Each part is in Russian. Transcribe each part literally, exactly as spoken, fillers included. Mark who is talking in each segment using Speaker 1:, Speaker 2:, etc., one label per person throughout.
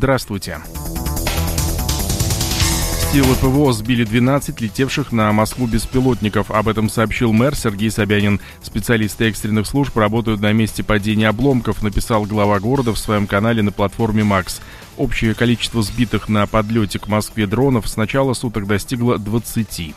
Speaker 1: Здравствуйте. Силы ПВО сбили двенадцать летевших на Москву беспилотников. Об этом сообщил мэр Сергей Собянин. Специалисты экстренных служб работают на месте падения обломков, написал глава города в своем канале на платформе «Макс». Общее количество сбитых на подлете к Москве дронов с начала суток достигло двадцати.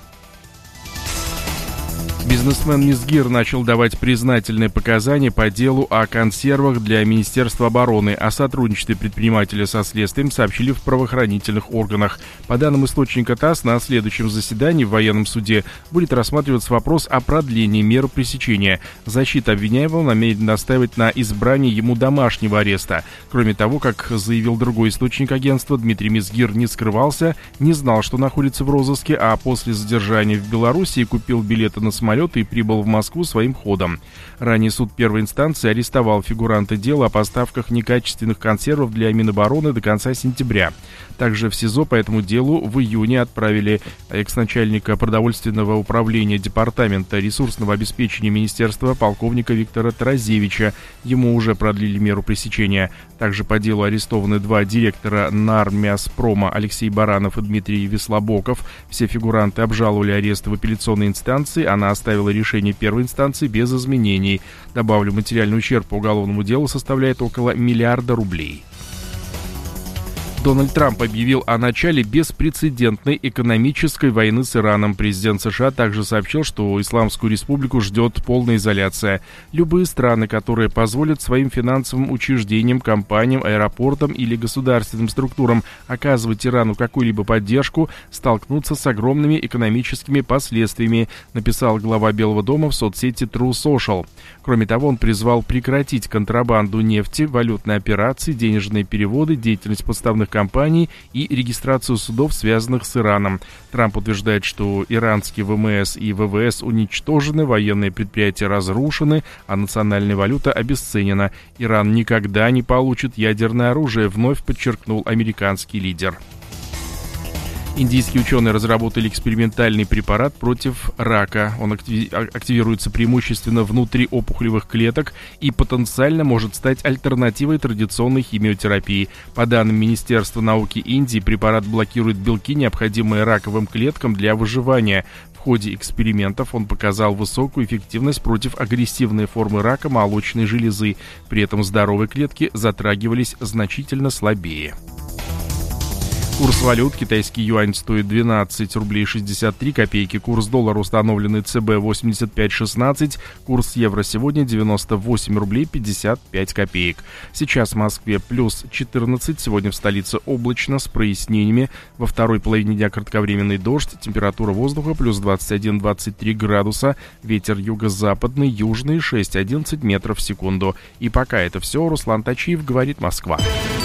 Speaker 1: Бизнесмен Мизгир начал давать признательные показания по делу о консервах для Министерства обороны. О сотрудничестве предпринимателя со следствием сообщили в правоохранительных органах. По данным источника ТАСС, на следующем заседании в военном суде будет рассматриваться вопрос о продлении меры пресечения. Защита обвиняемого намерена настаивать на избрании ему домашнего ареста. Кроме того, как заявил другой источник агентства, Дмитрий Мизгир не скрывался, не знал, что находится в розыске, а после задержания в Беларуси купил билеты на самолет и прибыл в Москву своим ходом. Ранее суд первой инстанции арестовал фигуранта дела о поставках некачественных консервов для Минобороны до конца сентября. Также в СИЗО по этому делу в июне отправили экс-начальника продовольственного управления Департамента ресурсного обеспечения Министерства полковника Виктора Таразевича. Ему уже продлили меру пресечения. Также по делу арестованы два директора Нармяспрома Алексей Баранов и Дмитрий Веслобоков. Все фигуранты обжаловали арест в апелляционной инстанции. Она оставила решение первой инстанции без изменений. Добавлю, материальный ущерб по уголовному делу составляет около миллиарда рублей. Дональд Трамп объявил о начале беспрецедентной экономической войны с Ираном. Президент США также сообщил, что Исламскую республику ждет полная изоляция. Любые страны, которые позволят своим финансовым учреждениям, компаниям, аэропортам или государственным структурам оказывать Ирану какую-либо поддержку, столкнутся с огромными экономическими последствиями, написал глава Белого дома в соцсети True Social. Кроме того, он призвал прекратить контрабанду нефти, валютные операции, денежные переводы, деятельность подставных компаний и регистрацию судов, связанных с Ираном. Трамп утверждает, что иранские ВМС и ВВС уничтожены, военные предприятия разрушены, а национальная валюта обесценена. Иран никогда не получит ядерное оружие, вновь подчеркнул американский лидер. Индийские ученые разработали экспериментальный препарат против рака. Он активируется преимущественно внутри опухолевых клеток и потенциально может стать альтернативой традиционной химиотерапии. По данным Министерства науки Индии, препарат блокирует белки, необходимые раковым клеткам для выживания. В ходе экспериментов он показал высокую эффективность против агрессивной формы рака молочной железы. При этом здоровые клетки затрагивались значительно слабее. Курс валют: китайский юань стоит двенадцать рублей шестьдесят три копейки, курс доллара, установленный ЦБ, восемьдесят пять шестнадцать, курс евро сегодня девяносто восемь рублей пятьдесят пять копеек. Сейчас в Москве плюс четырнадцать, сегодня в столице облачно с прояснениями, во второй половине дня кратковременный дождь, температура воздуха плюс двадцать один - двадцать три градуса, ветер юго-западный, южный шесть - одиннадцать метров в секунду. И пока это все, Руслан Тачиев, говорит Москва.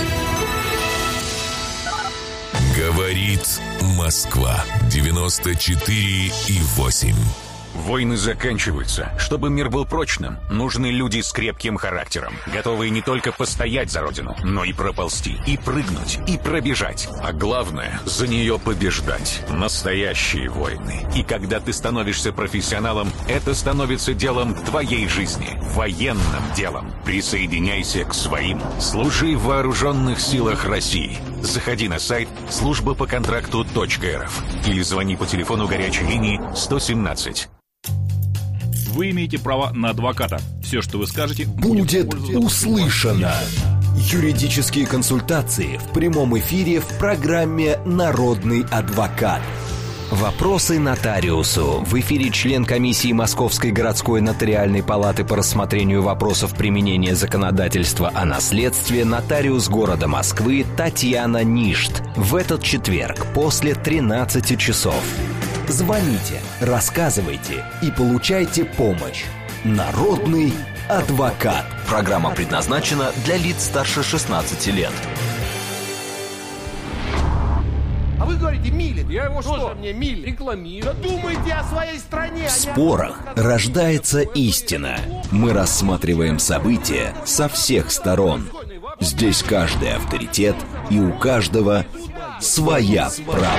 Speaker 2: Говорит Москва. девяносто четыре и восемь.
Speaker 3: Войны заканчиваются. Чтобы мир был прочным, нужны люди с крепким характером, готовые не только постоять за родину, но и проползти, и прыгнуть, и пробежать. А главное, за нее побеждать. Настоящие войны. И когда ты становишься профессионалом, это становится делом твоей жизни. Военным делом. Присоединяйся к своим. Служи в вооруженных силах России. Заходи на сайт служба по контракту точка эр эф или звони по телефону горячей линии сто семнадцать.
Speaker 4: Вы имеете право на адвоката. Все, что вы скажете,
Speaker 5: будет, будет услышано. Юридические консультации в прямом эфире в программе «Народный адвокат». Вопросы нотариусу. В эфире член комиссии Московской городской нотариальной палаты по рассмотрению вопросов применения законодательства о наследстве, нотариус города Москвы Татьяна Ништ. В этот четверг после тринадцати часов. Звоните, рассказывайте и получайте помощь. Народный адвокат. Программа предназначена для лиц старше шестнадцати лет.
Speaker 6: А вы говорите, милит. Я его что? Тоже мне милит. Рекламирую. Да думайте о своей стране.
Speaker 5: В спорах рождается истина. Мы рассматриваем события со всех сторон. Здесь каждый авторитет, и у каждого своя правда.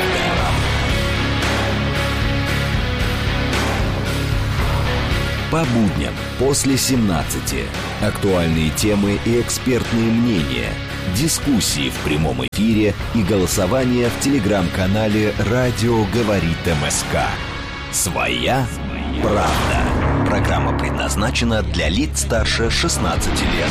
Speaker 5: По будням после семнадцати. Актуальные темы и экспертные мнения. дискуссии в прямом эфире и голосование в телеграм-канале «Радио говорит МСК». «Своя правда». Программа предназначена для лиц старше шестнадцати лет.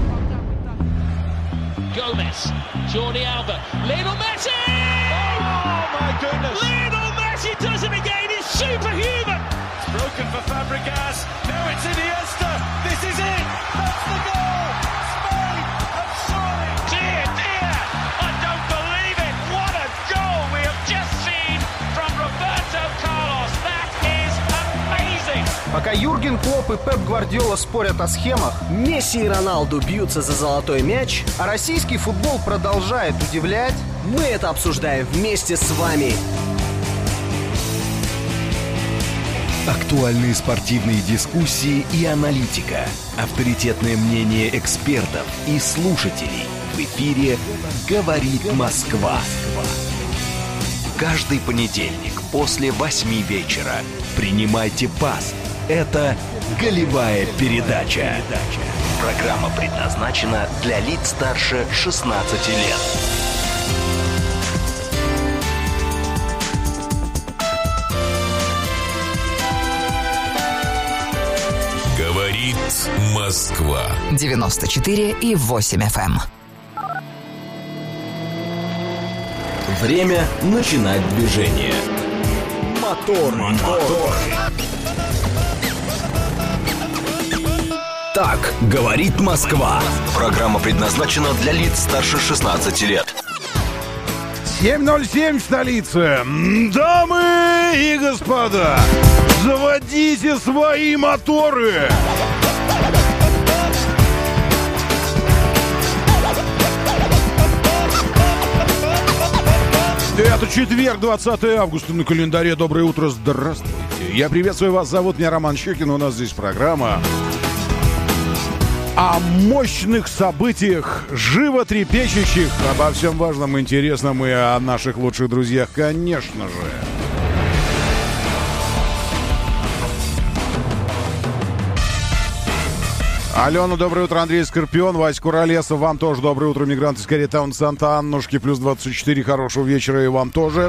Speaker 7: Gomez, Jordi Alba, Lionel Messi! Oh my goodness! Lionel Messi does it again. It's superhuman. It's broken for Fabregas. Now it's Iniesta. This is it. That's the goal. Spain have scored. Dear, dear, I don't believe it. What a goal we have just seen from Roberto Carlos. That is amazing.
Speaker 8: Пока Юрген Клопп и Пеп Гвардиола спорят о схемах,
Speaker 9: Месси и Роналду бьются за золотой мяч,
Speaker 8: а российский футбол продолжает удивлять,
Speaker 9: мы это обсуждаем вместе с вами.
Speaker 5: Актуальные спортивные дискуссии и аналитика. Авторитетное мнение экспертов и слушателей. В эфире «Говорит Москва». Каждый понедельник после восьми вечера. Принимайте пас. Это «Голевая передача». Программа предназначена для лиц старше шестнадцати лет.
Speaker 2: Говорит Москва.
Speaker 10: девяносто четыре и восемь эф эм.
Speaker 5: Время начинать движение. Мотор, мотор. Так говорит Москва. Программа предназначена для лиц старше шестнадцати лет.
Speaker 11: семь ноль семь в столице. Дамы и господа, заводите свои моторы. Это четверг, двадцатое августа на календаре. Доброе утро, здравствуйте. Я приветствую вас, зовут меня Роман Щекин. У нас здесь программа о мощных событиях, животрепещущих, обо всем важном, интересном и о наших лучших друзьях, конечно же. Алена, доброе утро. Андрей Скорпион, Вась Куролесов. Вам тоже доброе утро. Мигранты из Каритаун Санта-Аннушки. Плюс двадцать четыре. Хорошего вечера и вам тоже.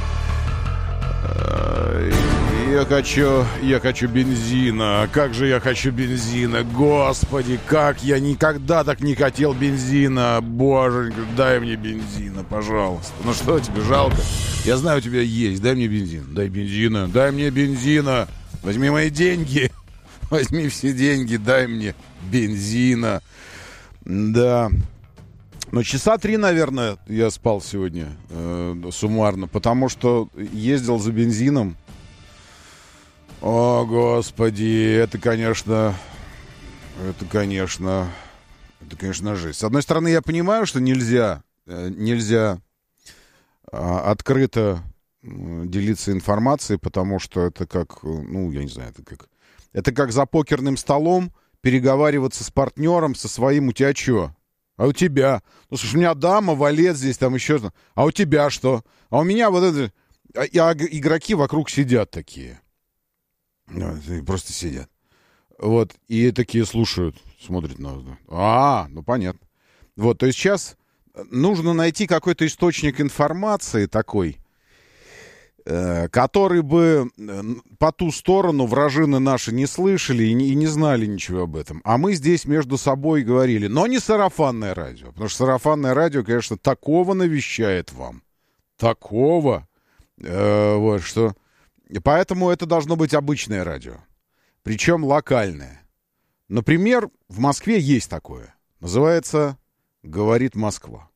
Speaker 11: Я хочу, я хочу бензина. Как же я хочу бензина. Господи, как я никогда так не хотел бензина. Боженька, дай мне бензина, пожалуйста. Ну что, тебе жалко? Я знаю, у тебя есть. Дай мне бензин. Дай бензина. Дай мне бензина. Возьми мои деньги. Возьми все деньги, дай мне бензина. Да. Ну, часа три, наверное, я спал сегодня э, суммарно, потому что ездил за бензином. О, Господи, это, конечно, это, конечно, это, конечно, жесть. С одной стороны, я понимаю, что нельзя, э, нельзя э, открыто э, делиться информацией, потому что это как, ну, я не знаю, это как... Это как за покерным столом переговариваться с партнером, со своим. У тебя что? А у тебя? Ну, слушай, у меня дама, валет здесь, там еще что. А у тебя что? А у меня вот это... А, а игроки вокруг сидят такие. Просто сидят. Вот. И такие слушают, смотрят на... А, ну понятно. Вот, то есть сейчас нужно найти какой-то источник информации такой, который бы по ту сторону вражины наши не слышали и не, и не знали ничего об этом. А мы здесь между собой говорили. Но не сарафанное радио. Потому что сарафанное радио, конечно, такого навещает вам. Такого. Э, вот, что... И поэтому это должно быть обычное радио. Причем локальное. Например, в Москве есть такое. Называется «Говорит Москва».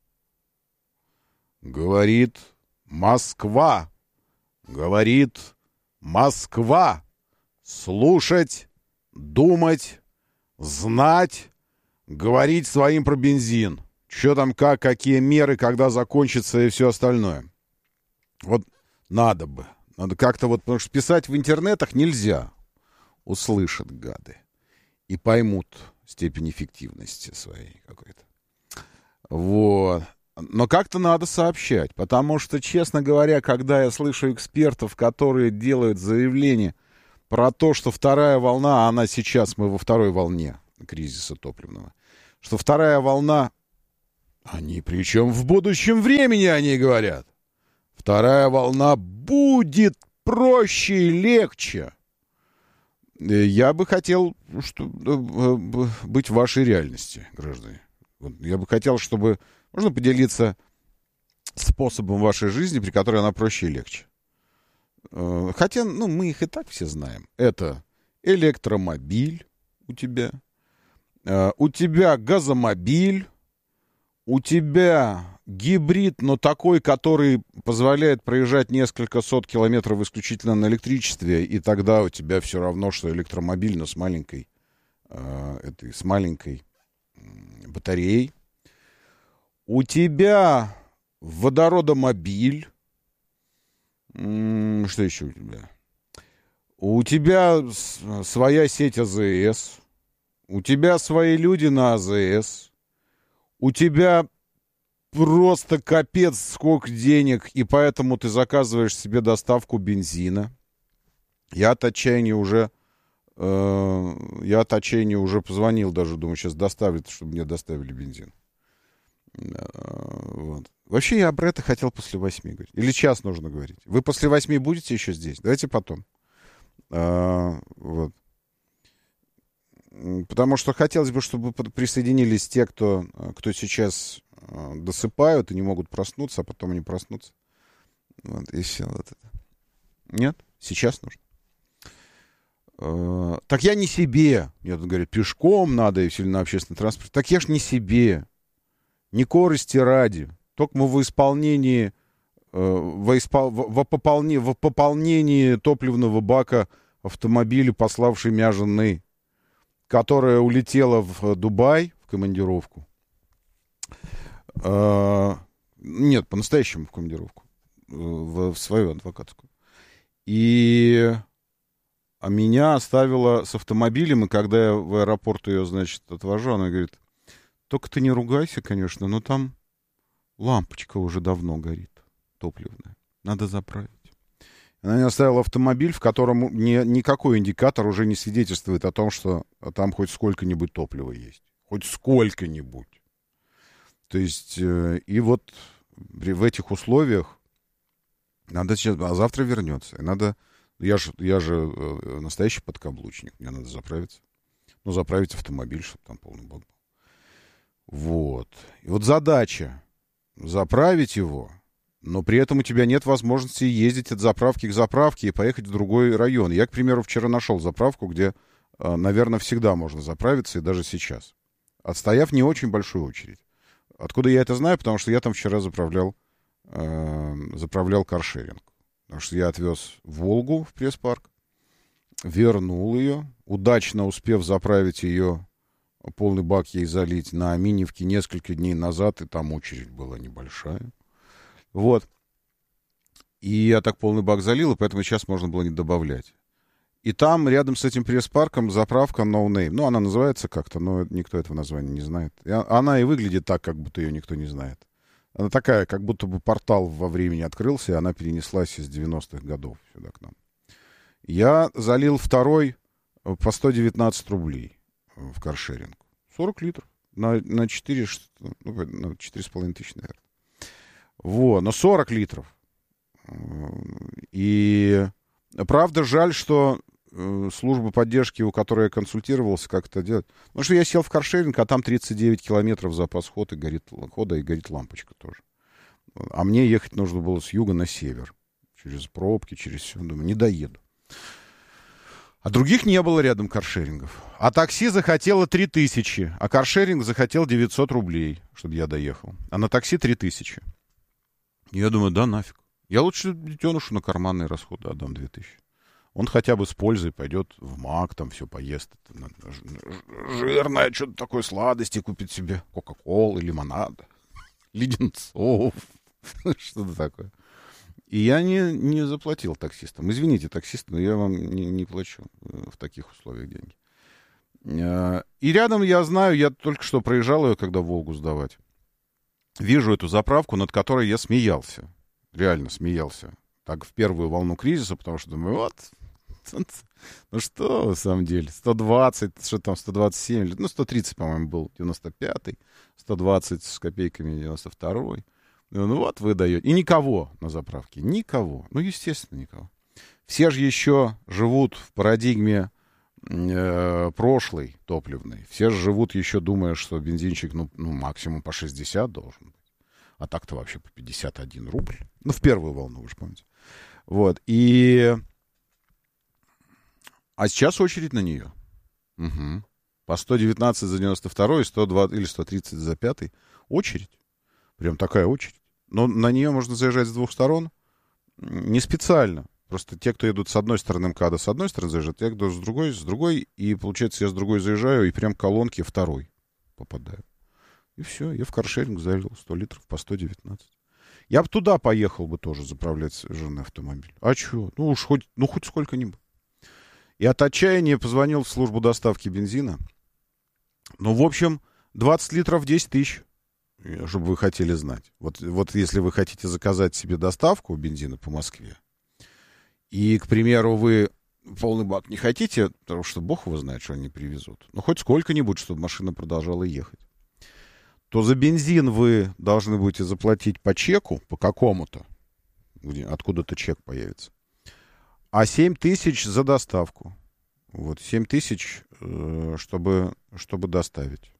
Speaker 11: Говорит Москва. Говорит Москва. Слушать, думать, знать, говорить своим про бензин. Что там, как, какие меры, когда закончится и все остальное. Вот надо бы. Надо как-то вот, потому что писать в интернетах нельзя. Услышат гады. И поймут степень эффективности своей какой-то. Вот. Но как-то надо сообщать, потому что, честно говоря, когда я слышу экспертов, которые делают заявление про то, что вторая волна, а она сейчас, мы во второй волне кризиса топливного, что вторая волна Они, причем в будущем времени, они говорят. Вторая волна будет проще и легче. Я бы хотел что, быть в вашей реальности, граждане. Я бы хотел, чтобы... Можно поделиться способом вашей жизни, при которой она проще и легче. Хотя, ну, мы их и так все знаем. Это электромобиль у тебя. У тебя газомобиль. У тебя гибрид, но такой, который позволяет проезжать несколько сот километров исключительно на электричестве, и тогда у тебя все равно, что электромобиль, но с маленькой, э, этой, с маленькой батареей. У тебя водородомобиль. М-м, что еще у тебя? У тебя своя сеть АЗС. У тебя свои люди на АЗС. У тебя просто капец сколько денег, и поэтому ты заказываешь себе доставку бензина. Я от отчаяния уже, э, я от отчаяния уже позвонил даже, думаю, сейчас доставят, чтобы мне доставили бензин. Э, вот. Вообще я про это хотел после восьми говорить. Или час нужно говорить. Вы после восьми будете еще здесь? Давайте потом. Э, вот. Потому что хотелось бы, чтобы присоединились те, кто, кто сейчас э, досыпают и не могут проснуться, а потом не проснутся. Вот, и все. Вот это. Нет? Сейчас нужно. Э, так я не себе. Мне тут говорят, пешком надо, или на общественный транспорт. Так я ж не себе. Не корости ради. Только мы в исполнении, э, в, испол... в, в, пополнении, в пополнении топливного бака автомобиля, пославшей меня жены, которая улетела в Дубай в командировку. Э, нет, по-настоящему в командировку. В, в свою адвокатскую. И а меня оставила с автомобилем, и когда я в аэропорт ее, значит, отвожу, она говорит, только ты не ругайся, конечно, но там лампочка уже давно горит, топливная. Надо заправить. Она мне оставила автомобиль, в котором ни, никакой индикатор уже не свидетельствует о том, что там хоть сколько-нибудь топлива есть. Хоть сколько-нибудь. То есть, э, и вот в этих условиях надо сейчас... А завтра вернется. И надо... Я же, я же э, настоящий подкаблучник. Мне надо заправиться. Ну, заправить автомобиль, чтобы там полный бак был. Вот. И вот задача заправить его... Но при этом у тебя нет возможности ездить от заправки к заправке и поехать в другой район. Я, к примеру, вчера нашел заправку, где, наверное, всегда можно заправиться, и даже сейчас. Отстояв не очень большую очередь. Откуда я это знаю? Потому что я там вчера заправлял, э, заправлял каршеринг. Потому что я отвез Волгу в пресс-парк, вернул ее, удачно успев заправить ее, полный бак ей залить на Миневке несколько дней назад, и там очередь была небольшая. Вот. И я так полный бак залил, и поэтому сейчас можно было не добавлять. И там, рядом с этим пресс-парком, заправка No Name. Ну, она называется как-то, но никто этого названия не знает. И она и выглядит так, как будто ее никто не знает. Она такая, как будто бы портал во времени открылся, и она перенеслась из девяностых годов сюда к нам. Я залил второй по сто девятнадцать рублей в каршеринг. сорок литров. На, на четыре, ну, на четыре с половиной тысячи, наверное. Вот, но сорок литров. И правда жаль, что э, служба поддержки, у которой я консультировался, как это делать. Потому что я сел в каршеринг, а там тридцать девять километров запас хода и горит, хода и горит лампочка тоже. А мне ехать нужно было с юга на север. Через пробки, через все. Думаю, не доеду. А других не было рядом каршерингов. А такси захотело три тысячи, а каршеринг захотел девятьсот рублей, чтобы я доехал. А на такси три тысячи. Я думаю, да нафиг. Я лучше детенышу на карманные расходы отдам две тысячи. Он хотя бы с пользой пойдет в Мак, там все поест. Жирное, что-то такое, сладости купит себе. Кока-колы, лимонада, леденцов. Что-то такое. И я не, не заплатил таксистам. Извините, таксисты, но я вам не, не плачу в таких условиях деньги. И рядом, я знаю, я только что проезжал ее, когда Волгу сдавать. Вижу эту заправку, над которой я смеялся. Реально смеялся. Так, в первую волну кризиса, потому что думаю, вот, ну что, на самом деле, сто двадцать, что там, сто двадцать семь, ну, сто тридцать, по-моему, был, девяносто пятый, сто двадцать с копейками девяносто второй. Ну вот вы даете. И никого на заправке. Никого. Ну, естественно, никого. Все же еще живут в парадигме э, прошлой топливной. Все же живут еще, думая, что бензинчик, ну, ну, максимум по шестьдесят должен быть. А так-то вообще по пятьдесят один рубль. Ну, в первую волну, вы же помните. Вот. И... А сейчас очередь на нее. Угу. По сто девятнадцать за девяносто второй, сто двадцать или сто тридцать за пятый. Очередь. Прям такая очередь. Но на нее можно заезжать с двух сторон. Не специально. Просто те, кто идут с одной стороны МКАДа, с одной стороны заезжают, я иду с другой, с другой, и, получается, я с другой заезжаю, и прям к колонке второй попадаю. И все, я в каршеринг залил сто литров по сто девятнадцать. Я бы туда поехал бы тоже заправлять женный автомобиль. А что? Ну уж хоть, ну хоть сколько-нибудь. И от отчаяния позвонил в службу доставки бензина. Ну, в общем, двадцать литров десять тысяч, чтобы вы хотели знать. Вот, вот если вы хотите заказать себе доставку бензина по Москве, и, к примеру, вы полный бак не хотите, потому что бог его знает, что они привезут, но хоть сколько-нибудь, чтобы машина продолжала ехать, то за бензин вы должны будете заплатить по чеку, по какому-то, где, откуда-то чек появится, а семь тысяч за доставку. Вот, семь тысяч, э, чтобы, чтобы доставить.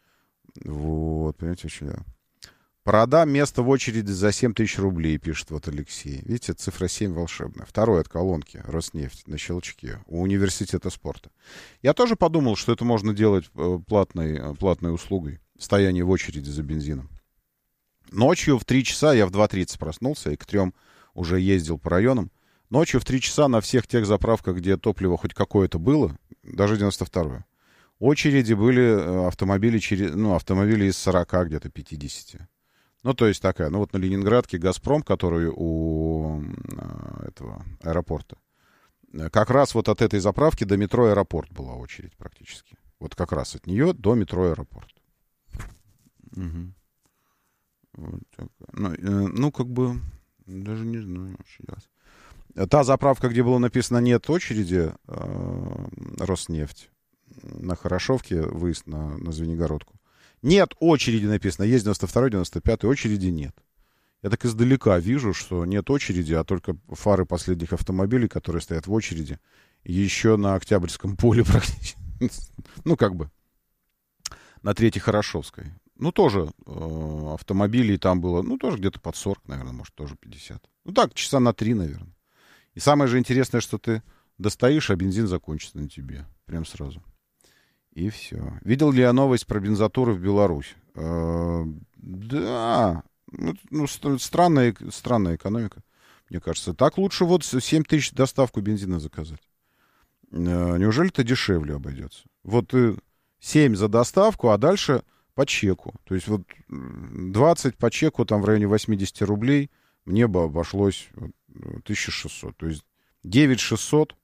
Speaker 11: Вот, понимаете, очень, да. Продам место в очереди за семь тысяч рублей, пишет вот Алексей. Видите, цифра семь волшебная. Второй от колонки, Роснефть, на щелчке, у университета спорта. Я тоже подумал, что это можно делать платной, платной услугой. Стояние в очереди за бензином. Ночью в три часа, я в два тридцать проснулся и к трем уже ездил по районам. Ночью в три часа на всех тех заправках, где топливо хоть какое-то было, даже девяносто второе, очереди были автомобили, через, ну, автомобили из сорока, где-то пятидесяти. Ну, то есть такая, ну вот на Ленинградке «Газпром», который у э, этого аэропорта, как раз вот от этой заправки до метро «Аэропорт» была очередь практически. Вот как раз от нее до метро «Аэропорт». Угу. Вот ну, э, ну, как бы, даже не знаю, очень ясно. Та заправка, где было написано «нет очереди», э, Роснефть, на Хорошовке, выезд на, на Звенигородку. Нет очереди написано. Есть девяносто второй, девяносто пятый, очереди нет. Я так издалека вижу, что нет очереди, а только фары последних автомобилей, которые стоят в очереди. Еще на Октябрьском поле практически. Ну, как бы. На Третьей Хорошовской. Ну, тоже э, автомобилей там было, ну, тоже где-то под сорок, наверное, может, тоже пятьдесят. Ну, так, часа на три, наверное. И самое же интересное, что ты достоишь, а бензин закончится на тебе. Прям сразу. И все. Видел ли я новость про бензотуры в Беларусь? Э, да. Ну, странная, странная экономика, мне кажется. Так лучше вот семь тысяч доставку бензина заказать. Э, неужели это дешевле обойдется? Вот семь за доставку, а дальше по чеку. То есть вот двадцать по чеку, там в районе восемьдесят рублей, мне бы обошлось тысяча шестьсот. То есть девять тысяч шестьсот,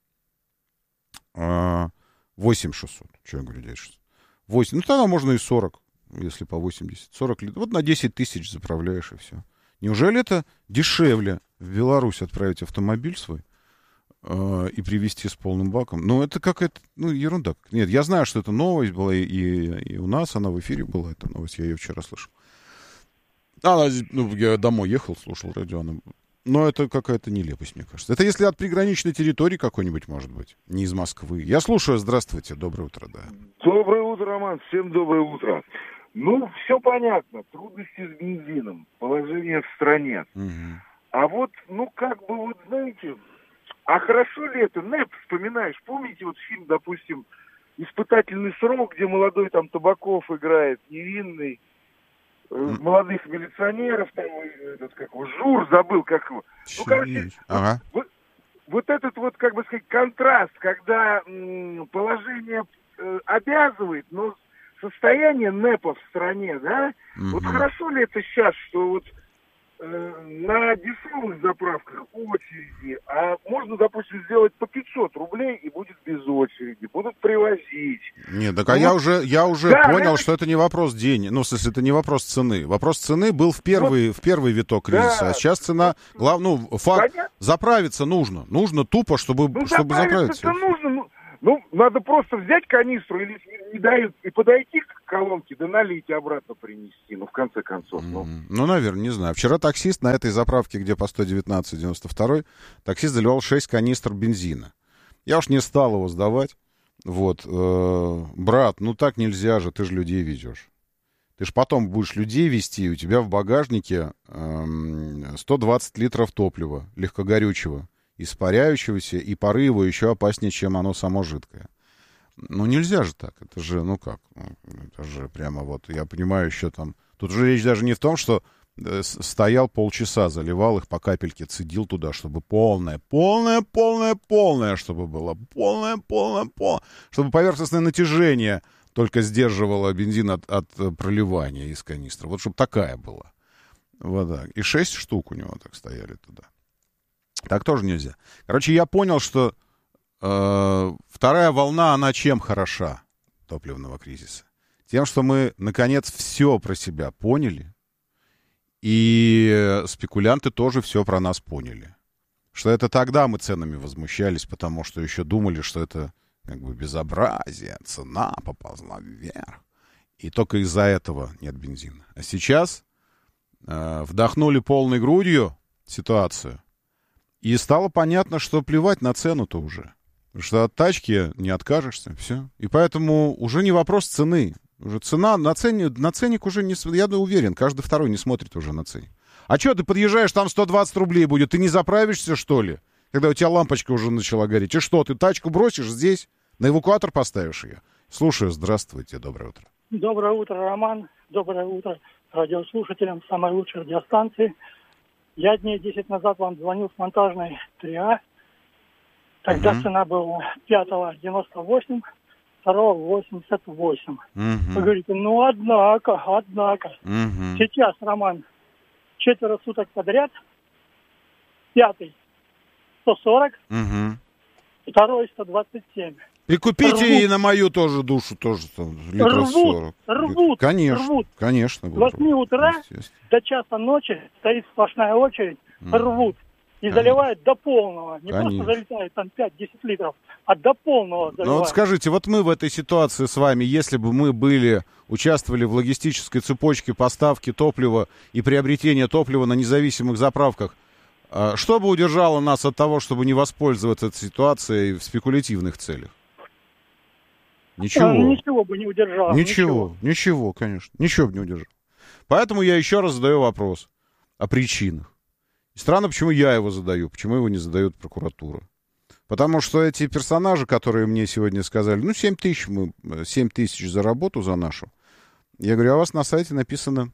Speaker 11: восемь тысяч шестьсот. Что я говорю, девять тысяч шестьсот? восемь. Ну, тогда можно и сорок, если по восемьдесят. сорок литров. Вот на десять тысяч заправляешь, и все. Неужели это дешевле в Беларусь отправить автомобиль свой э, и привезти с полным баком? Ну, это какая-то, ну, ерунда. Нет, я знаю, что это новость была, и, и у нас она в эфире была, эта новость, я ее вчера слышал. Она, ну, я домой ехал, слушал радио, она... Но это какая-то нелепость, мне кажется. Это если от приграничной территории какой-нибудь, может быть, не из Москвы. Я слушаю, здравствуйте, доброе утро, да.
Speaker 12: Доброе утро, Роман, всем доброе утро. Ну, все понятно, трудности с бензином, положение в стране.
Speaker 11: Угу.
Speaker 12: А вот, ну, как бы, вот, знаете, а хорошо ли это? НЭП вспоминаешь, помните вот фильм, допустим, «Испытательный срок», где молодой там Табаков играет, невинный, молодых милиционеров, там, этот, как его, Жур, забыл, как его. Ну, короче,
Speaker 11: ага.
Speaker 12: вот, вот этот вот, как бы сказать, контраст, когда м, положение э, обязывает, но состояние НЭПа в стране, да,
Speaker 11: угу.
Speaker 12: Вот хорошо ли это сейчас, что вот э, на дешевых заправках очереди, а можно, допустим, сделать по пятьсот рублей и будет без очереди, будут привозить.
Speaker 11: Нет, так а ну, я уже, я уже да, понял, это... что это не вопрос денег, ну, в смысле, это не вопрос цены. Вопрос цены был в первый, вот, в первый виток кризиса, да, а сейчас цена, глав... ну, факт, понятно? Заправиться нужно, нужно тупо, чтобы,
Speaker 12: ну,
Speaker 11: чтобы заправиться.
Speaker 12: Это нужно, ну, ну, надо просто взять канистру или не дают и подойти к колонке, да налить и обратно принести, ну, в конце концов. Ну,
Speaker 11: mm-hmm. ну наверное, не знаю. Вчера таксист на этой заправке, где по сто девятнадцать девяносто два, таксист заливал шесть канистр бензина. Я уж не стал его сдавать. Вот, э, брат, ну так нельзя же, ты же людей везешь. Ты ж потом будешь людей везти, и у тебя в багажнике э, сто двадцать литров топлива, легкогорючего, испаряющегося, и пары его еще опаснее, чем оно само жидкое. Ну, нельзя же так. Это же, ну как, это же прямо вот, я понимаю, еще там... Тут же речь даже не в том, что э, стоял полчаса, заливал их по капельке, цедил туда, чтобы полное, полное, полное, полное, чтобы было. Полное, полное, полное. Чтобы поверхностное натяжение только сдерживало бензин от, от проливания из канистры. Вот чтобы такая была вода. И шесть штук у него так стояли туда. Так тоже нельзя. Короче, я понял, что э, вторая волна, она чем хороша топливного кризиса? Тем, что мы, наконец, все про себя поняли, и спекулянты тоже все про нас поняли. Что это тогда мы ценами возмущались, потому что еще думали, что это как бы безобразие, цена поползла вверх. И только из-за этого нет бензина. А сейчас э, вдохнули полной грудью ситуацию, и стало понятно, что плевать на цену-то уже. Потому что от тачки не откажешься, все. И поэтому уже не вопрос цены. Уже цена, на, цене, на ценник уже не... Я уверен, каждый второй не смотрит уже на ценник. А что, ты подъезжаешь, там сто двадцать рублей будет, ты не заправишься, что ли? Когда у тебя лампочка уже начала гореть. И что, ты тачку бросишь здесь? На эвакуатор поставишь ее? Слушаю, здравствуйте, доброе утро.
Speaker 13: Доброе утро, Роман. Доброе утро радиослушателям самой лучшей радиостанции. Я дней десять назад вам звонил с монтажной три А. Тогда uh-huh. цена была пятого девяносто восемь, второго восемьдесят восемь. Uh-huh. Вы говорите, ну однако, однако. Uh-huh. Сейчас, Роман, четверо суток подряд. Пятый сто сорок, uh-huh. второй сто двадцать семь.
Speaker 11: И купите рвут. И на мою тоже душу тоже там, литров сорок.
Speaker 13: Рвут,
Speaker 11: конечно,
Speaker 13: рвут.
Speaker 11: Конечно.
Speaker 13: С восьми утра до часа ночи стоит сплошная очередь, mm. рвут. И конечно. Заливают до полного. Не конечно. Просто залетает там пять-десять литров, а до полного заливают.
Speaker 11: Ну вот скажите, вот мы в этой ситуации с вами, если бы мы были, участвовали в логистической цепочке поставки топлива и приобретения топлива на независимых заправках, что бы удержало нас от того, чтобы не воспользоваться этой ситуацией в спекулятивных целях? Ничего.
Speaker 13: А, ничего бы не удержало.
Speaker 11: Ничего, ничего, ничего, конечно. Ничего бы не удержало. Поэтому я еще раз задаю вопрос о причинах. И странно, почему я его задаю, почему его не задает прокуратура. Потому что эти персонажи, которые мне сегодня сказали, ну, семь тысяч, мы, семь тысяч за работу, за нашу. Я говорю, а у вас на сайте написано,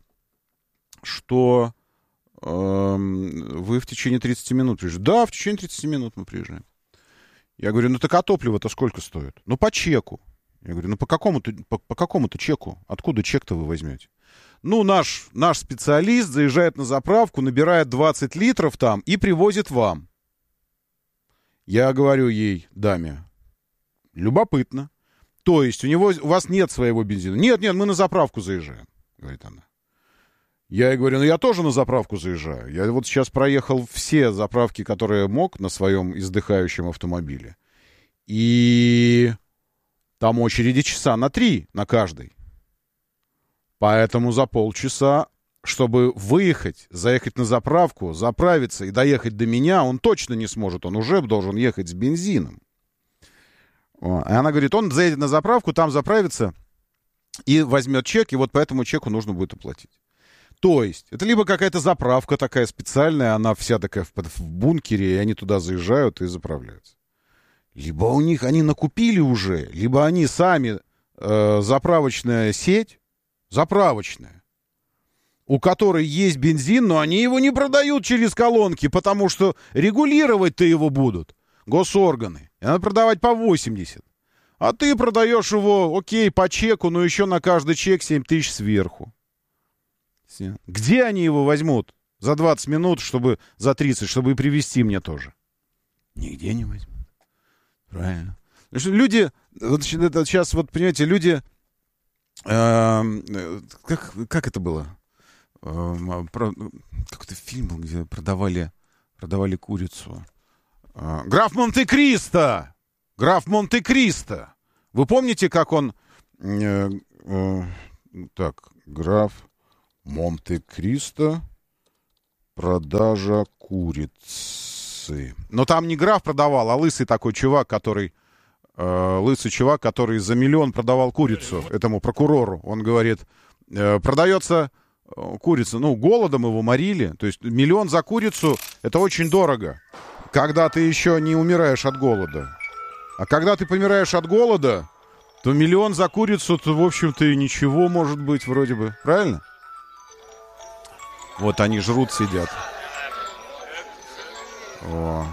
Speaker 11: что э, вы в течение тридцати минут приезжаете. Да, в течение тридцати минут мы приезжаем. Я говорю, ну, так а топливо-то сколько стоит? Ну, по чеку. Я говорю, ну по какому-то, по, по какому-то чеку? Откуда чек-то вы возьмете? Ну, наш, наш специалист заезжает на заправку, набирает двадцать литров там и привозит вам. Я говорю ей, даме, любопытно. То есть у него, у вас нет своего бензина? Нет, нет, мы на заправку заезжаем, говорит она. Я ей говорю, ну я тоже на заправку заезжаю. Я вот сейчас проехал все заправки, которые мог на своем издыхающем автомобиле. И... Там очереди часа на три на каждой. Поэтому за полчаса, чтобы выехать, заехать на заправку, заправиться и доехать до меня, он точно не сможет. Он уже должен ехать с бензином. И она говорит, он заедет на заправку, там заправится и возьмет чек, и вот по этому чеку нужно будет оплатить. То есть, это либо какая-то заправка такая специальная, она вся такая в, в бункере, и они туда заезжают и заправляются. Либо у них они накупили уже, либо они сами э, заправочная сеть, заправочная, у которой есть бензин, но они его не продают через колонки, потому что регулировать-то его будут госорганы. И надо продавать по восемьдесят. А ты продаешь его, окей, по чеку, но еще на каждый чек семь тысяч сверху. Где они его возьмут за двадцать минут, чтобы за тридцать, чтобы и привезти мне тоже? Нигде не возьмут. Правильно. Потому что люди, вот это сейчас, вот, понимаете, люди, э, как, как это было? Э, про, какой-то фильм был, где продавали, продавали курицу. Э, Граф Монте-Кристо! Граф Монте-Кристо! Вы помните, как он Э, э, так, граф Монте-Кристо, продажа курицы. Но там не граф продавал, а лысый такой чувак, который... Э, лысый чувак, который за миллион продавал курицу этому прокурору. Он говорит, э, продается э, курица, ну, голодом его морили. То есть миллион за курицу — это очень дорого, когда ты еще не умираешь от голода. А когда ты помираешь от голода, то миллион за курицу, то, в общем-то, и ничего может быть вроде бы. Правильно? Вот они жрут, сидят. О.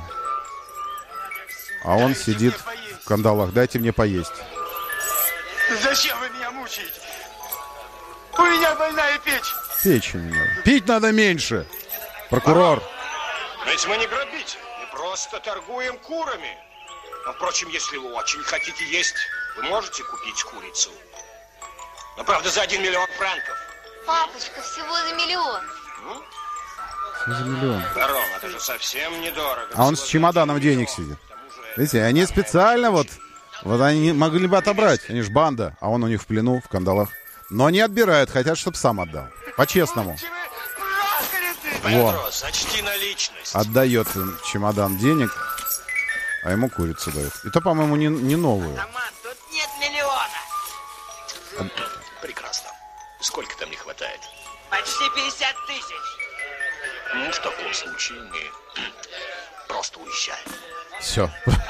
Speaker 11: А он сидит в кандалах. Дайте мне поесть.
Speaker 6: Зачем вы меня мучаете? У меня больная печень.
Speaker 11: Печень у меня. Пить надо меньше. Прокурор.
Speaker 6: Ведь мы не грабители, мы просто торгуем курами. Но, впрочем, если вы очень хотите есть, вы можете купить курицу. Но, правда, за один миллион франков.
Speaker 14: Папочка, всего за миллион.
Speaker 6: Ну?
Speaker 11: Всего за миллион.
Speaker 6: Ром, это же совсем недорого.
Speaker 11: А он с чемоданом денег сидит. Видите, они специально вот... Вот они могли бы отобрать. Они же банда. А он у них в плену, в кандалах. Но не отбирают, хотят, чтобы сам отдал. По-честному. Во.
Speaker 6: Сочти наличность.
Speaker 11: Отдает им чемодан денег, а ему курицу дают. И то, по-моему, не, не новую.
Speaker 6: Роман, тут нет миллиона. Прекрасно. Сколько там не хватает? Почти пятьдесят тысяч. Ну, в таком случае мы просто уезжаем.
Speaker 11: Все.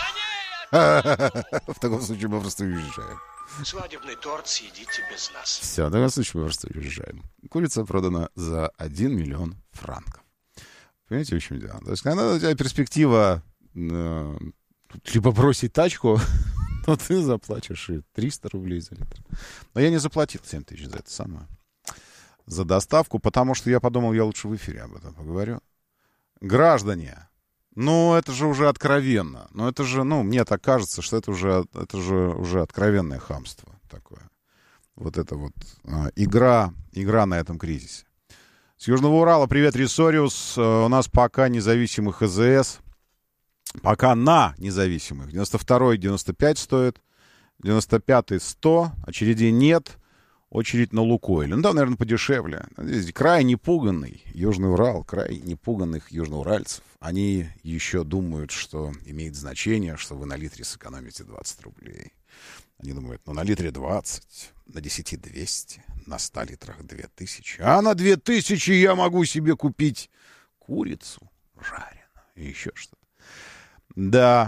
Speaker 11: В таком случае мы просто уезжаем.
Speaker 6: Свадебный торт съедите без нас.
Speaker 11: Все, в таком случае мы просто уезжаем. Курица продана за один миллион франков. Понимаете, в чем дело? То есть, когда у тебя перспектива э, либо бросить тачку, то ты заплатишь и триста рублей за литр. Но я не заплатил семь тысяч за это самое. За доставку, потому что я подумал, я лучше в эфире об этом поговорю. Граждане, ну, это же уже откровенно. Ну, это же, ну, мне так кажется, что это уже, это же уже откровенное хамство такое. Вот это вот а, игра, игра на этом кризисе. С Южного Урала привет, Ресориус. У нас пока независимых АЗС. Пока на независимых. девяносто второй девяносто пять стоит. девяносто пятый сто. Очередей нет. Очередь на Лукойле. Ну да, наверное, подешевле. Здесь край непуганный. Южный Урал, край непуганных южноуральцев. Они еще думают, что имеет значение, что вы на литре сэкономите двадцать рублей. Они думают, ну на литре двадцать, на десяти двести, на ста литрах две тысячи. А на две тысячи я могу себе купить курицу жареную и еще что-то. Да,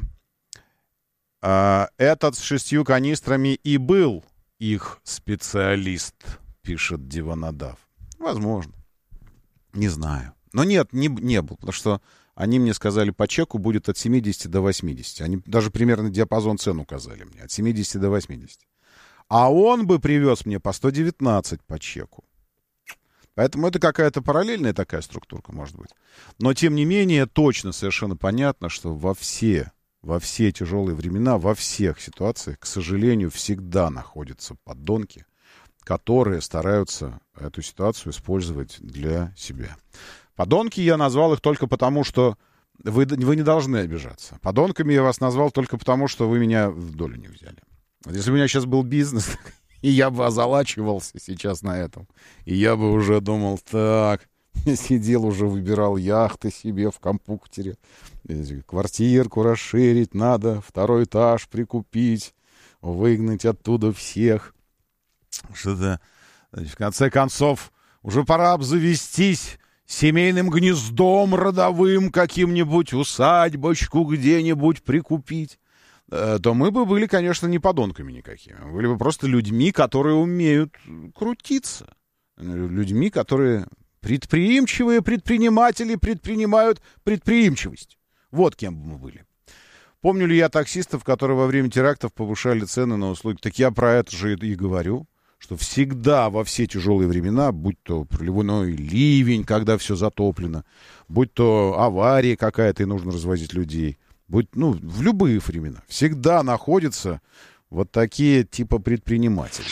Speaker 11: а, этот с шестью канистрами и был их специалист, пишет Диванодав. Возможно. Не знаю. Но нет, не, не был, потому что они мне сказали, по чеку будет от семидесяти до восьмидесяти. Они даже примерно диапазон цен указали мне. От семидесяти до восьмидесяти. А он бы привез мне по сто девятнадцать по чеку. Поэтому это какая-то параллельная такая структурка, может быть. Но, тем не менее, точно совершенно понятно, что во все, во все тяжелые времена, во всех ситуациях, к сожалению, всегда находятся подонки, которые стараются эту ситуацию использовать для себя. Подонки я назвал их только потому, что вы, вы не должны обижаться. Подонками я вас назвал только потому, что вы меня в долю не взяли. Вот если у меня сейчас был бизнес, и я бы озалачивался сейчас на этом, и я бы уже думал, так, я сидел уже, выбирал яхты себе в компьютере, квартирку расширить надо, второй этаж прикупить, выгнать оттуда всех. Что-то, в конце концов, уже пора обзавестись семейным гнездом родовым, каким-нибудь усадьбочку где-нибудь прикупить, то мы бы были, конечно, не подонками никакими. Мы были бы просто людьми, которые умеют крутиться. Людьми, которые предприимчивые предприниматели предпринимают предприимчивость. Вот кем бы мы были. Помню ли я таксистов, которые во время терактов повышали цены на услуги? Так я про это же и говорю, что всегда во все тяжелые времена, будь то проливной ливень, когда все затоплено, будь то авария какая-то и нужно развозить людей, будь, ну, в любые времена, всегда находятся вот такие типа предприниматели.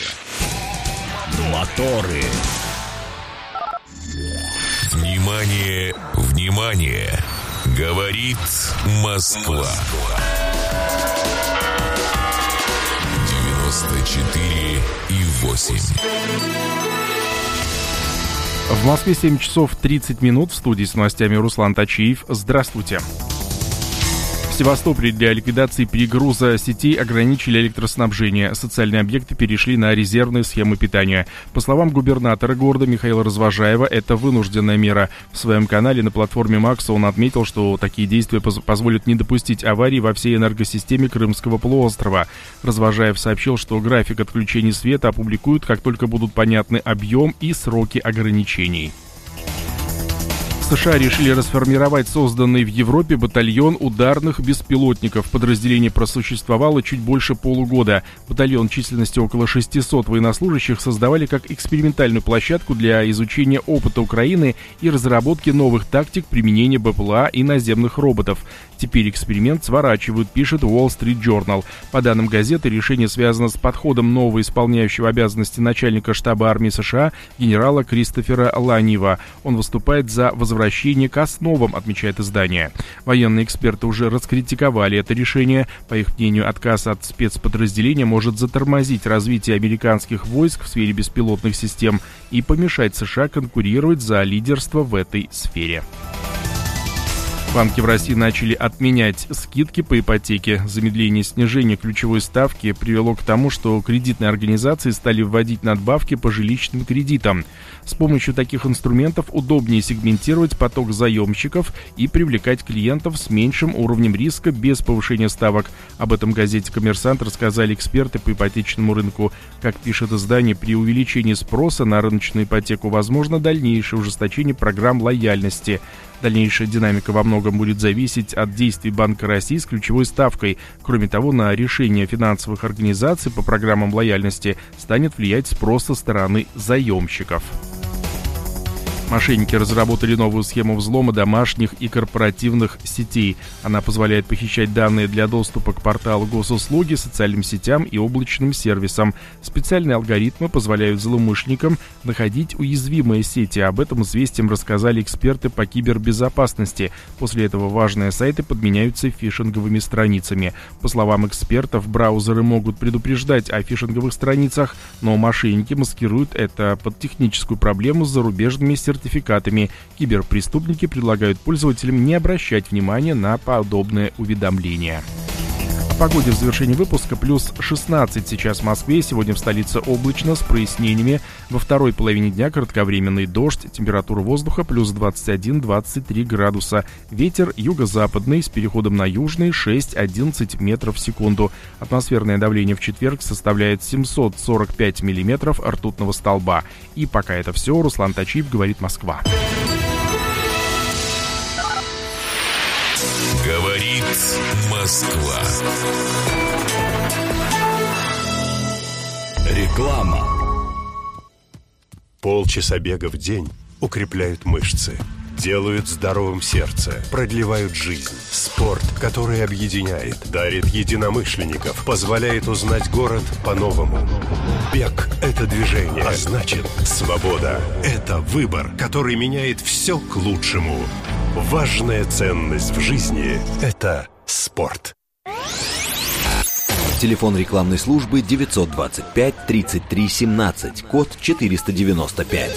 Speaker 2: Моторы. Внимание, внимание! Говорит Москва. девяносто четыре и восемь.
Speaker 1: В Москве семь часов тридцать минут. В студии с новостями Руслан Тачиев. Здравствуйте. В Севастополе для ликвидации перегруза сетей ограничили электроснабжение. Социальные объекты перешли на резервные схемы питания. По словам губернатора города Михаила Развожаева, это вынужденная мера. В своем канале на платформе Макса он отметил, что такие действия поз- позволят не допустить аварий во всей энергосистеме Крымского полуострова. Развожаев сообщил, что график отключения света опубликуют, как только будут понятны объем и сроки ограничений. США решили расформировать созданный в Европе батальон ударных беспилотников. Подразделение просуществовало чуть больше полугода. Батальон численностью около шестисот военнослужащих создавали как экспериментальную площадку для изучения опыта Украины и разработки новых тактик применения БПЛА и наземных роботов. Теперь эксперимент сворачивают, пишет Wall Street Journal. По данным газеты, решение связано с подходом нового исполняющего обязанности начальника штаба армии США генерала Кристофера Ланьева. Он выступает за возвращение к основам, отмечает издание. Военные эксперты уже раскритиковали это решение. По их мнению, отказ от спецподразделения может затормозить развитие американских войск в сфере беспилотных систем и помешать США конкурировать за лидерство в этой сфере. Банки в России начали отменять скидки по ипотеке. Замедление снижения ключевой ставки привело к тому, что кредитные организации стали вводить надбавки по жилищным кредитам. С помощью таких инструментов удобнее сегментировать поток заемщиков и привлекать клиентов с меньшим уровнем риска без повышения ставок. Об этом газете «Коммерсант» рассказали эксперты по ипотечному рынку. Как пишет издание, при увеличении спроса на рыночную ипотеку возможно дальнейшее ужесточение программ лояльности. Дальнейшая динамика во многом будет зависеть от действий Банка России с ключевой ставкой. Кроме того, на решение финансовых организаций по программам лояльности станет влиять спрос со стороны заемщиков. Мошенники разработали новую схему взлома домашних и корпоративных сетей. Она позволяет похищать данные для доступа к порталу госуслуги, социальным сетям и облачным сервисам. Специальные алгоритмы позволяют злоумышленникам находить уязвимые сети. Об этом «Известиям» рассказали эксперты по кибербезопасности. После этого важные сайты подменяются фишинговыми страницами. По словам экспертов, браузеры могут предупреждать о фишинговых страницах, но мошенники маскируют это под техническую проблему с зарубежными сертификатами. сертификатами. Киберпреступники предлагают пользователям не обращать внимания на подобные уведомления. О погоде в завершении выпуска. Плюс шестнадцать сейчас в Москве. Сегодня в столице облачно с прояснениями. Во второй половине дня кратковременный дождь. Температура воздуха плюс двадцать один - двадцать три градуса. Ветер юго-западный с переходом на южный шесть - одиннадцать метров в секунду. Атмосферное давление в четверг составляет семьсот сорок пять миллиметров ртутного столба. И пока это все. Руслан Тачиев, говорит Москва.
Speaker 2: Говорит Москва.
Speaker 15: Реклама. Полчаса бега в день укрепляют мышцы, делают здоровым сердце, продлевают жизнь. Спорт, который объединяет, дарит единомышленников, позволяет узнать город по-новому. Бег – это движение, а значит, свобода – это выбор, который меняет все к лучшему. Важная ценность в жизни – это спорт.
Speaker 5: Телефон рекламной службы девятьсот двадцать пять тридцать три семнадцать, код четыреста девяносто пять.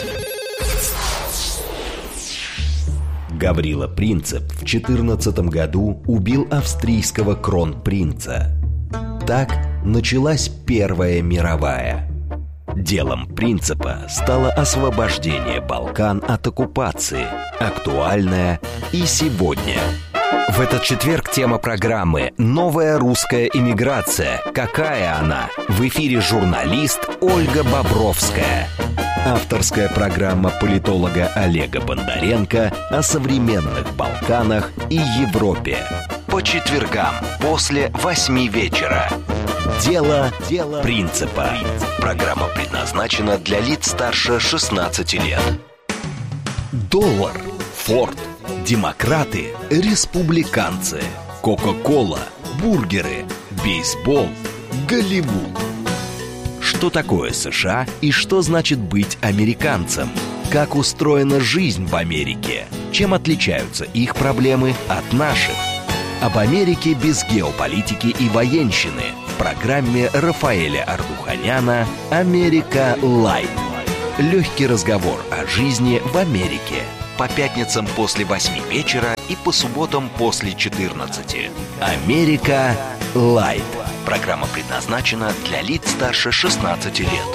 Speaker 5: Гаврила Принцип в четырнадцатом году убил австрийского кронпринца. Так началась Первая мировая. Делом Принципа стало освобождение Балкан от оккупации, актуальное и сегодня. В этот четверг тема программы «Новая русская эмиграция. Какая она?» В эфире журналист Ольга Бобровская. Авторская программа политолога Олега Бондаренко о современных Балканах и Европе. По четвергам после восьми вечера. Дело, Дело Принципа. Программа предназначена для лиц старше шестнадцати лет. Доллар, Форд, демократы, республиканцы, Кока-кола, бургеры, бейсбол, Голливуд. Что такое США и что значит быть американцем? Как устроена жизнь в Америке? Чем отличаются их проблемы от наших? Об Америке без геополитики и военщины. в программе Рафаэля Ардуханяна «Америка Лайт». Легкий разговор о жизни в Америке. По пятницам после восьми вечера и по субботам после четырнадцати. «Америка Лайт». Программа предназначена для лиц старше шестнадцати лет.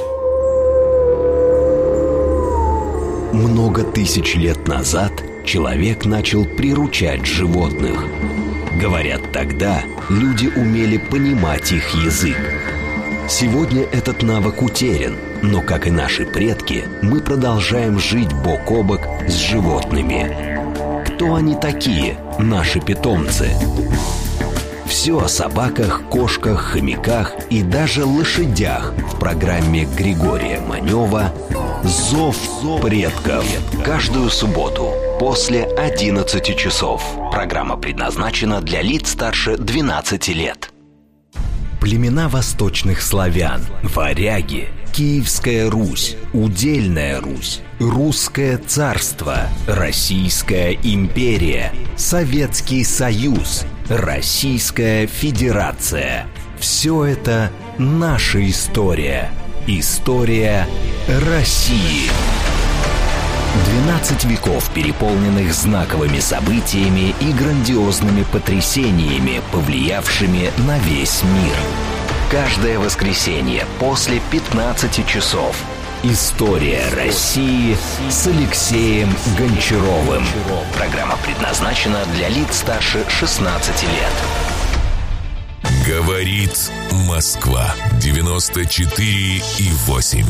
Speaker 5: Много тысяч лет назад человек начал приручать животных. Говорят, тогда люди умели понимать их язык. Сегодня этот навык утерян, но, как и наши предки, мы продолжаем жить бок о бок с животными. Кто они такие, наши питомцы? Все о собаках, кошках, хомяках и даже лошадях в программе Григория Манева «Зов предков». Каждую субботу после одиннадцати часов. Программа предназначена для лиц старше двенадцати лет. Племена восточных славян, варяги, Киевская Русь, Удельная Русь, Русское царство, Российская империя, Советский Союз, Российская Федерация. Все это наша история. История России. двенадцать веков, переполненных знаковыми событиями и грандиозными потрясениями, повлиявшими на весь мир. Каждое воскресенье после пятнадцати часов. История России с Алексеем Гончаровым. Программа предназначена для лиц старше шестнадцати лет.
Speaker 2: Говорит Москва. девяносто четыре и восемь.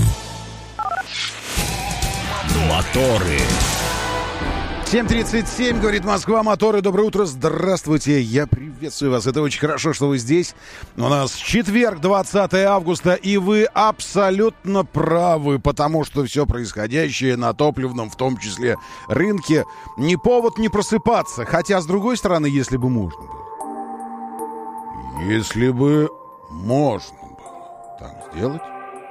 Speaker 11: Моторы. семь тридцать семь, говорит Москва, моторы. Доброе утро, здравствуйте, я приветствую вас. Это очень хорошо, что вы здесь. У нас четверг, двадцатое августа, и вы абсолютно правы, потому что все происходящее на топливном, в том числе рынке, не повод не просыпаться. Хотя, с другой стороны, если бы можно было, если бы можно было так сделать,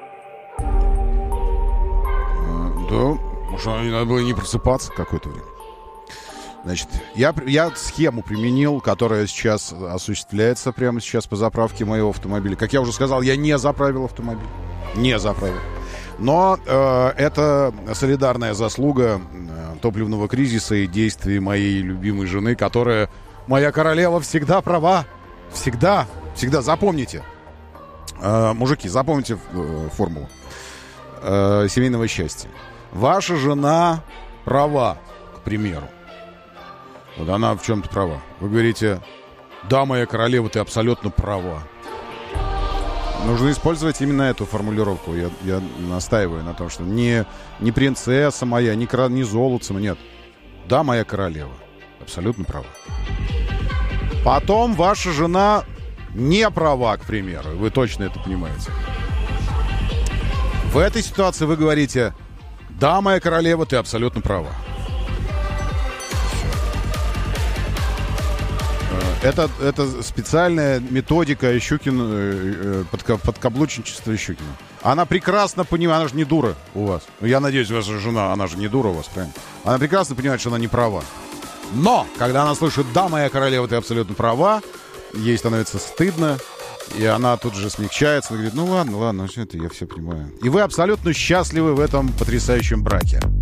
Speaker 11: то, может, надо было не просыпаться какое-то время. Значит, я, я схему применил, которая сейчас осуществляется прямо сейчас по заправке моего автомобиля. Как я уже сказал, я не заправил автомобиль. Не заправил. Но э, это солидарная заслуга э, топливного кризиса и действий моей любимой жены, которая, моя королева, всегда права. Всегда, всегда. Запомните. Э, мужики, запомните э, формулу э, семейного счастья. Ваша жена права, к примеру. Вот она в чем-то права. Вы говорите: да, моя королева, ты абсолютно права. Нужно использовать именно эту формулировку. Я, я настаиваю на том, что не, не принцесса моя, не, не золотцем, нет. Да, моя королева, абсолютно права. Потом ваша жена не права, к примеру. Вы точно это понимаете. В этой ситуации вы говорите: да, моя королева, ты абсолютно права. Это, это специальная методика Щукина, под, подкаблучничества Щукина. Она прекрасно понимает, она же не дура у вас. Я надеюсь, ваша жена, она же не дура у вас, правильно? Она прекрасно понимает, что она не права. Но, когда она слышит: да, моя королева, ты абсолютно права, ей становится стыдно, и она тут же смягчается, и говорит: ну ладно, ладно, все это я все понимаю. И вы абсолютно счастливы в этом потрясающем браке.